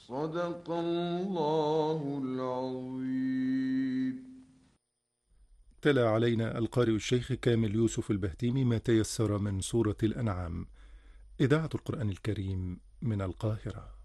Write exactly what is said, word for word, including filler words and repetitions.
صدق الله العظيم. تلا علينا القارئ الشيخ كامل يوسف البهتيمي ما تيسر من سورة الأنعام. إذاعة القرآن الكريم من القاهرة.